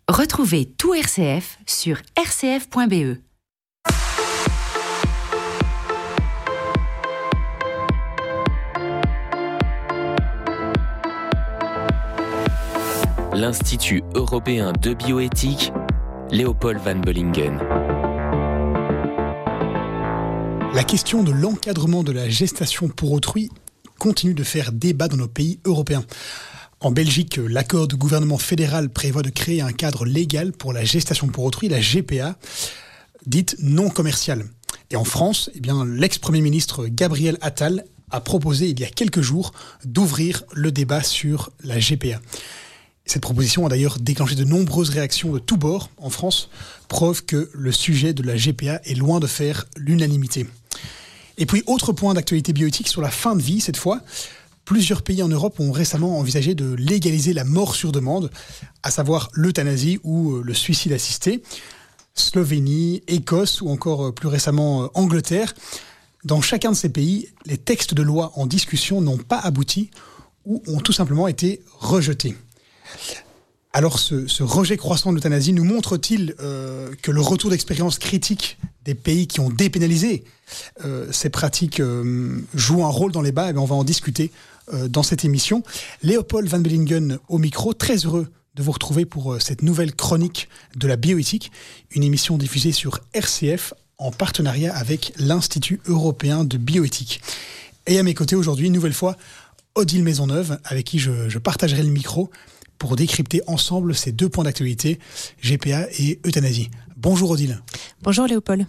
Retrouvez tout RCF sur rcf.be. L'Institut européen de bioéthique, Léopold Van Bellingen. La question de l'encadrement de la gestation pour autrui continue de faire débat dans nos pays européens. En Belgique, l'accord du gouvernement fédéral prévoit de créer un cadre légal pour la gestation pour autrui, la GPA, dite non commerciale. Et en France, l'ex-premier ministre Gabriel Attal a proposé il y a quelques jours d'ouvrir le débat sur la GPA. Cette proposition a d'ailleurs déclenché de nombreuses réactions de tous bords en France, preuve que le sujet de la GPA est loin de faire l'unanimité. Et puis, autre point d'actualité bioéthique sur la fin de vie, cette fois, plusieurs pays en Europe ont récemment envisagé de légaliser la mort sur demande, à savoir l'euthanasie ou le suicide assisté. Slovénie, Écosse ou encore plus récemment Angleterre. Dans chacun de ces pays, les textes de loi en discussion n'ont pas abouti ou ont tout simplement été rejetés. Alors ce rejet croissant de l'euthanasie nous montre-t-il que le retour d'expérience critique des pays qui ont dépénalisé ces pratiques joue un rôle dans les débats? On va en discuter dans cette émission. Léopold Van Bellingen au micro, très heureux de vous retrouver pour cette nouvelle chronique de la bioéthique, une émission diffusée sur RCF en partenariat avec l'Institut européen de bioéthique. Et à mes côtés aujourd'hui, une nouvelle fois, Odile Maisonneuve, avec qui je partagerai le micro pour décrypter ensemble ces deux points d'actualité, GPA et euthanasie. Bonjour Odile. Bonjour Léopold.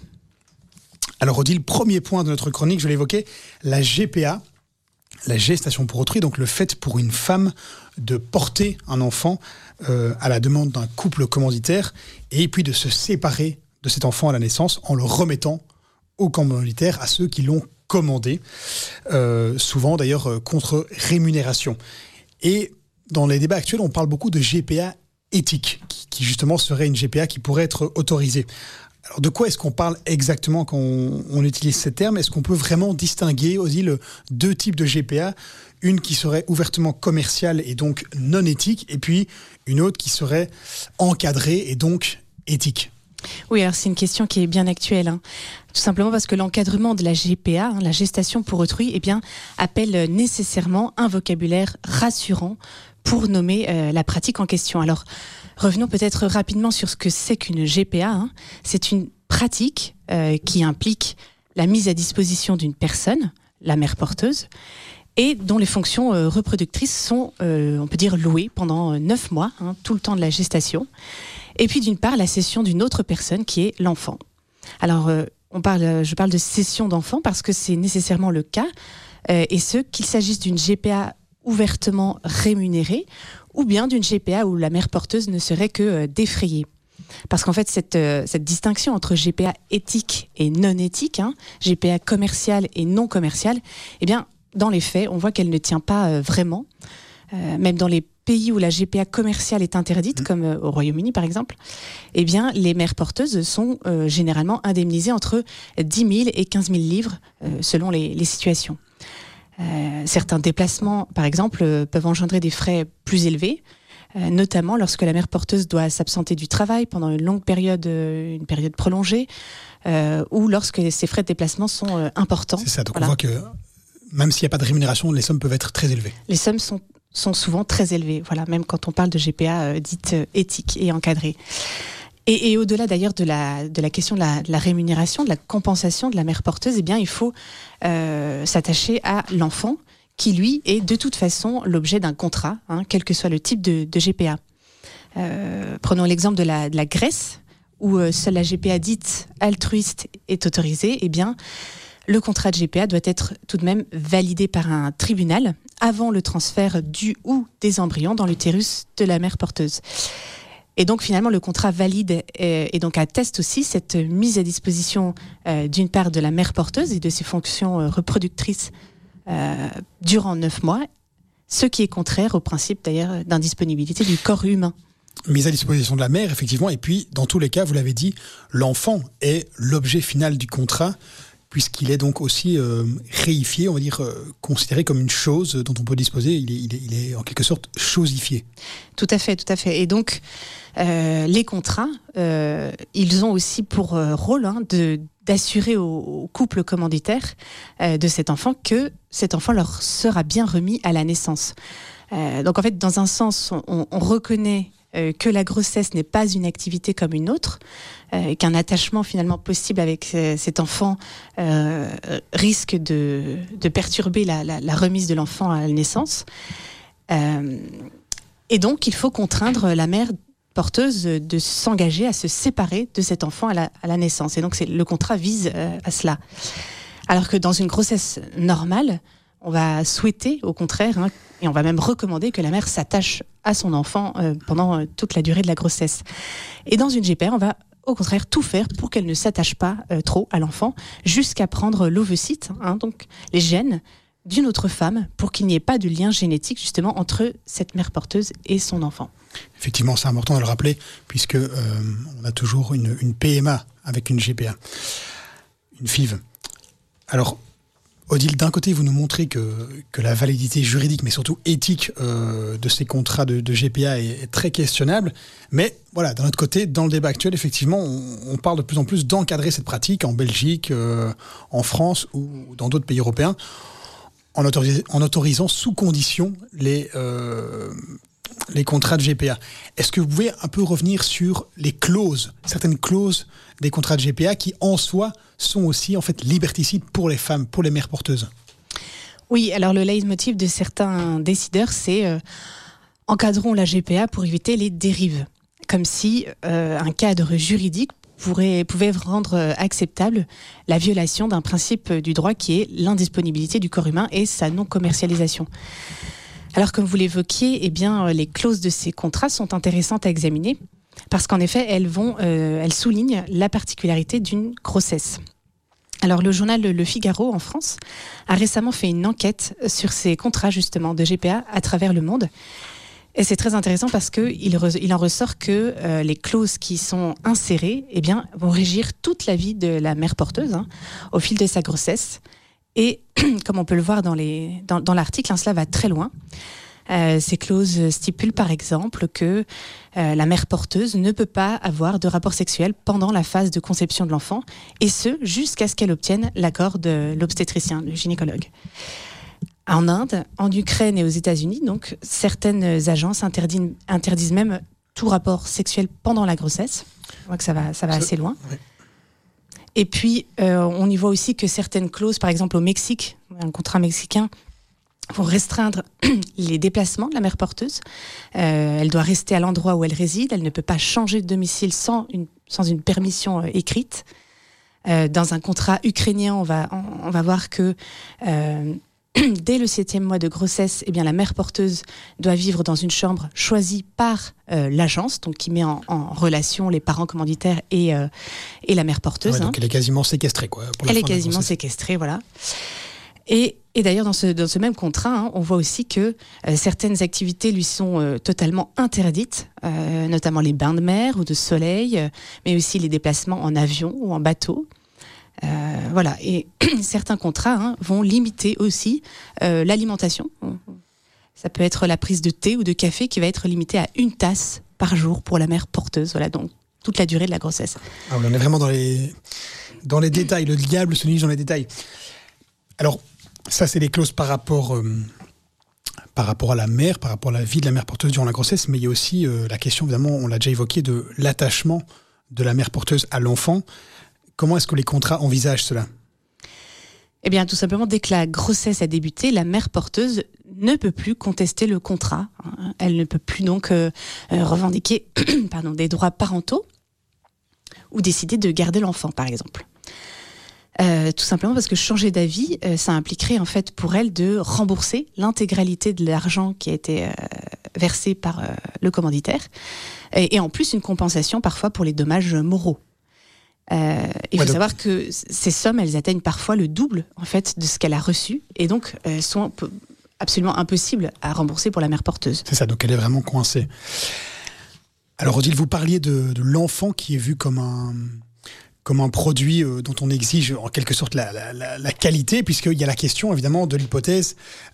Alors Odile, premier point de notre chronique, je l'évoquais, la GPA, la gestation pour autrui, donc le fait pour une femme de porter un enfant à la demande d'un couple commanditaire et puis de se séparer de cet enfant à la naissance en le remettant au commanditaire, à ceux qui l'ont commandé, souvent d'ailleurs contre rémunération. Et dans les débats actuels, on parle beaucoup de GPA éthique, qui justement serait une GPA qui pourrait être autorisée. Alors de quoi est-ce qu'on parle exactement quand on utilise ces termes? Est-ce qu'on peut vraiment distinguer aussi deux types de GPA? Une qui serait ouvertement commerciale et donc non éthique, et puis une autre qui serait encadrée et donc éthique. Oui, alors c'est une question qui est bien actuelle. Tout simplement parce que l'encadrement de la GPA, la gestation pour autrui, appelle nécessairement un vocabulaire rassurant pour nommer la pratique en question. Alors, revenons peut-être rapidement sur ce que c'est qu'une GPA. C'est une pratique qui implique la mise à disposition d'une personne, la mère porteuse, et dont les fonctions reproductrices sont, on peut dire, louées pendant 9 mois, tout le temps de la gestation. Et puis d'une part, la cession d'une autre personne qui est l'enfant. Alors, je parle de cession d'enfant parce que c'est nécessairement le cas, et ce, qu'il s'agisse d'une GPA ouvertement rémunérée ou bien d'une GPA où la mère porteuse ne serait que défrayée. Parce qu'en fait, cette distinction entre GPA éthique et non éthique, GPA commerciale et non commerciale, dans les faits, on voit qu'elle ne tient pas vraiment. Même dans les pays où la GPA commerciale est interdite, comme au Royaume-Uni par exemple, les mères porteuses sont généralement indemnisées entre 10 000 et 15 000 livres selon les situations. Certains déplacements, par exemple, peuvent engendrer des frais plus élevés, notamment lorsque la mère porteuse doit s'absenter du travail pendant une période prolongée, ou lorsque ces frais de déplacement sont importants. C'est ça, donc voilà. On voit que même s'il n'y a pas de rémunération, les sommes peuvent être très élevées. Les sommes sont souvent très élevées, voilà, même quand on parle de GPA dite éthique et encadrée. Et au-delà d'ailleurs de la question de la rémunération, de la compensation de la mère porteuse, il faut s'attacher à l'enfant qui, lui, est de toute façon l'objet d'un contrat, quel que soit le type de GPA. Prenons l'exemple de la Grèce, où seule la GPA dite altruiste est autorisée. Le contrat de GPA doit être tout de même validé par un tribunal avant le transfert du ou des embryons dans l'utérus de la mère porteuse. Et donc finalement, le contrat valide et donc atteste aussi cette mise à disposition d'une part de la mère porteuse et de ses fonctions reproductrices durant 9 mois, ce qui est contraire au principe d'ailleurs d'indisponibilité du corps humain. Mise à disposition de la mère, effectivement, et puis dans tous les cas, vous l'avez dit, l'enfant est l'objet final du contrat puisqu'il est donc aussi réifié, on va dire, considéré comme une chose dont on peut disposer. Il est en quelque sorte chosifié. Tout à fait, tout à fait. Et donc, les contrats, ils ont aussi pour rôle d'assurer au couple commanditaire de cet enfant que cet enfant leur sera bien remis à la naissance. Donc en fait, dans un sens, on reconnaît que la grossesse n'est pas une activité comme une autre, qu'un attachement finalement possible avec cet enfant risque de perturber la remise de l'enfant à la naissance. Et donc, il faut contraindre la mère porteuse de s'engager à se séparer de cet enfant à la naissance. Et donc, le contrat vise à cela. Alors que dans une grossesse normale, on va souhaiter, au contraire, et on va même recommander que la mère s'attache à son enfant pendant toute la durée de la grossesse. Et dans une GPA, on va au contraire tout faire pour qu'elle ne s'attache pas trop à l'enfant, jusqu'à prendre l'ovocyte, donc les gènes d'une autre femme, pour qu'il n'y ait pas de lien génétique justement entre cette mère porteuse et son enfant. Effectivement, c'est important de le rappeler, puisque on a toujours une PMA avec une GPA, une FIV. Alors, Odile, d'un côté, vous nous montrez que la validité juridique, mais surtout éthique de ces contrats de GPA est très questionnable. Mais voilà, d'un autre côté, dans le débat actuel, effectivement, on parle de plus en plus d'encadrer cette pratique en Belgique, en France ou dans d'autres pays européens, en autorisant sous condition les contrats de GPA. Est-ce que vous pouvez un peu revenir sur les clauses, certaines clauses des contrats de GPA qui, en soi, sont aussi en fait liberticides pour les femmes, pour les mères porteuses? Oui, alors le leitmotiv de certains décideurs, c'est encadrons la GPA pour éviter les dérives. Comme si un cadre juridique pouvait rendre acceptable la violation d'un principe du droit qui est l'indisponibilité du corps humain et sa non-commercialisation. Alors, comme vous l'évoquiez, eh bien, les clauses de ces contrats sont intéressantes à examiner parce qu'en effet, elles soulignent la particularité d'une grossesse. Alors, le journal Le Figaro, en France, a récemment fait une enquête sur ces contrats, justement, de GPA à travers le monde. Et c'est très intéressant parce qu'il en ressort que les clauses qui sont insérées, eh bien, vont régir toute la vie de la mère porteuse au fil de sa grossesse. Et comme on peut le voir dans l'article, cela va très loin. Ces clauses stipulent par exemple que la mère porteuse ne peut pas avoir de rapport sexuel pendant la phase de conception de l'enfant, et ce, jusqu'à ce qu'elle obtienne l'accord de l'obstétricien, du gynécologue. En Inde, en Ukraine et aux États-Unis, donc, certaines agences interdisent même tout rapport sexuel pendant la grossesse. On voit que ça va assez loin. Oui. Et puis, on y voit aussi que certaines clauses, par exemple au Mexique, un contrat mexicain, vont restreindre les déplacements de la mère porteuse. Elle doit rester à l'endroit où elle réside. Elle ne peut pas changer de domicile sans une permission écrite. Dans un contrat ukrainien, on va voir que dès le 7e mois de grossesse, eh bien, la mère porteuse doit vivre dans une chambre choisie par l'agence, donc qui met en relation les parents commanditaires et la mère porteuse. Ouais, donc elle est quasiment séquestrée, quoi. Elle est quasiment séquestrée, voilà. Et d'ailleurs, dans ce même contrat, on voit aussi que certaines activités lui sont totalement interdites, notamment les bains de mer ou de soleil, mais aussi les déplacements en avion ou en bateau. Voilà, et certains contrats vont limiter aussi l'alimentation. Ça peut être la prise de thé ou de café qui va être limitée à 1 tasse par jour pour la mère porteuse. Voilà, donc toute la durée de la grossesse. Ah, on est vraiment dans les détails. Le diable se niche dans les détails. Alors, ça, c'est les clauses par rapport à la mère, par rapport à la vie de la mère porteuse durant la grossesse, mais il y a aussi la question, évidemment, on l'a déjà évoqué, de l'attachement de la mère porteuse à l'enfant. Comment est-ce que les contrats envisagent cela ? Eh bien, tout simplement, dès que la grossesse a débuté, la mère porteuse ne peut plus contester le contrat. Elle ne peut plus donc revendiquer des droits parentaux ou décider de garder l'enfant, par exemple. Tout simplement parce que changer d'avis, ça impliquerait en fait pour elle de rembourser l'intégralité de l'argent qui a été versé par le commanditaire, et en plus une compensation parfois pour les dommages moraux. Il faut savoir que ces sommes, elles atteignent parfois le double en fait de ce qu'elle a reçu, et donc sont absolument impossibles à rembourser pour la mère porteuse. C'est ça, donc elle est vraiment coincée. Alors Odile, vous parliez de l'enfant qui est vu comme comme un produit dont on exige en quelque sorte la qualité, puisqu'il y a la question évidemment de l'hypothèse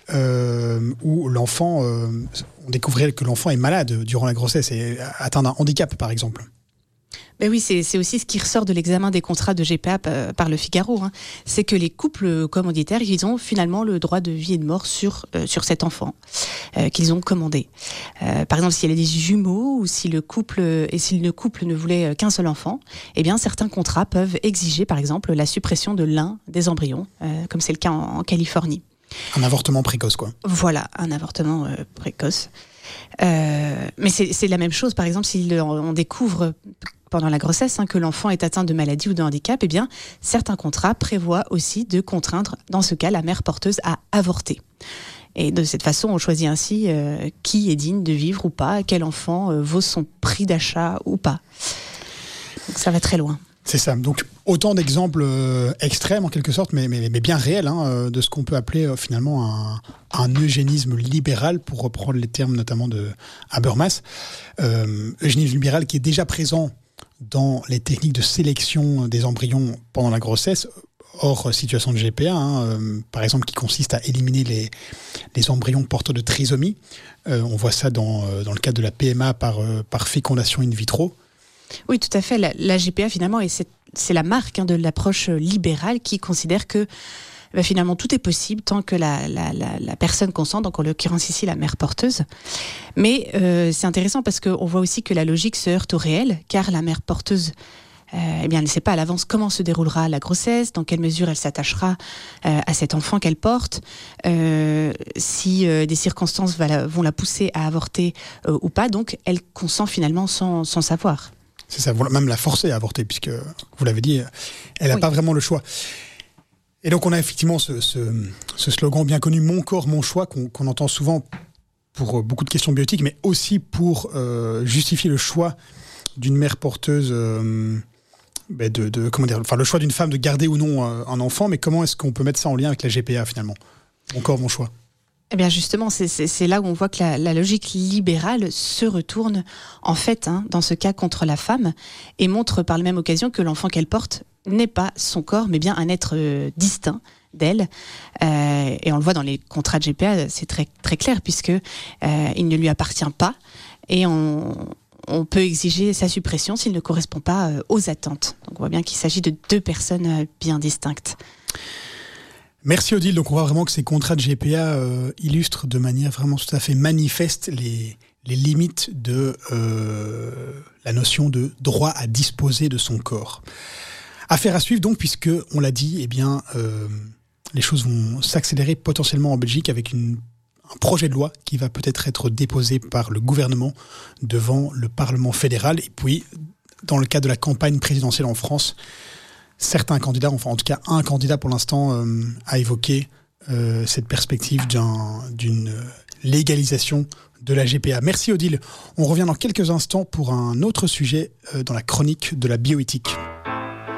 où l'enfant, on découvrait que l'enfant est malade durant la grossesse et atteint d'un handicap par exemple. Ben oui, c'est aussi ce qui ressort de l'examen des contrats de GPA par le Figaro. C'est que les couples commanditaires, ils ont finalement le droit de vie et de mort sur cet enfant qu'ils ont commandé. Par exemple, s'il y a des jumeaux ou si le couple ne voulait qu'un seul enfant, eh bien certains contrats peuvent exiger, par exemple, la suppression de l'un des embryons, comme c'est le cas en Californie. Un avortement précoce, quoi. Voilà, un avortement précoce. Mais c'est la même chose, par exemple, si on découvre pendant la grossesse que l'enfant est atteint de maladie ou de handicap, eh bien, certains contrats prévoient aussi de contraindre, dans ce cas, la mère porteuse à avorter. Et de cette façon, on choisit ainsi qui est digne de vivre ou pas, quel enfant vaut son prix d'achat ou pas. Donc ça va très loin. C'est ça. Donc autant d'exemples extrêmes en quelque sorte, mais bien réels, de ce qu'on peut appeler finalement un eugénisme libéral, pour reprendre les termes notamment de Habermas. Eugénisme libéral qui est déjà présent dans les techniques de sélection des embryons pendant la grossesse, hors situation de GPA, par exemple, qui consiste à éliminer les embryons porteurs de trisomie. On voit ça dans le cadre de la PMA par fécondation in vitro. Oui, tout à fait. La GPA, finalement, et c'est la marque de l'approche libérale qui considère que finalement tout est possible tant que la personne consent, donc en l'occurrence ici la mère porteuse. Mais c'est intéressant parce qu'on voit aussi que la logique se heurte au réel, car la mère porteuse, elle ne sait pas à l'avance comment se déroulera la grossesse, dans quelle mesure elle s'attachera à cet enfant qu'elle porte, si des circonstances vont la pousser à avorter ou pas. Donc elle consent finalement sans savoir. C'est ça, même la forcer à avorter, puisque, vous l'avez dit, elle n'a pas vraiment le choix. Et donc on a effectivement ce slogan bien connu, « Mon corps, mon choix », qu'on entend souvent pour beaucoup de questions bioéthiques, mais aussi pour justifier le choix d'une mère porteuse, le choix d'une femme de garder ou non un enfant. Mais comment est-ce qu'on peut mettre ça en lien avec la GPA finalement ? Mon corps, mon choix. Eh bien justement, c'est là où on voit que la logique libérale se retourne en fait, dans ce cas, contre la femme, et montre par la même occasion que l'enfant qu'elle porte n'est pas son corps, mais bien un être distinct d'elle. Et on le voit dans les contrats de GPA, c'est très, très clair, puisque il ne lui appartient pas, et on peut exiger sa suppression s'il ne correspond pas aux attentes. Donc on voit bien qu'il s'agit de deux personnes bien distinctes. Merci Odile. Donc on voit vraiment que ces contrats de GPA illustrent de manière vraiment tout à fait manifeste les limites de la notion de droit à disposer de son corps. Affaire à suivre donc, puisque on l'a dit, les choses vont s'accélérer potentiellement en Belgique avec un projet de loi qui va peut-être être déposé par le gouvernement devant le Parlement fédéral. Et puis, dans le cadre de la campagne présidentielle en France, certains candidats, enfin en tout cas un candidat pour l'instant, a évoqué cette perspective d'une légalisation de la GPA. Merci Odile. On revient dans quelques instants pour un autre sujet dans la chronique de la bioéthique.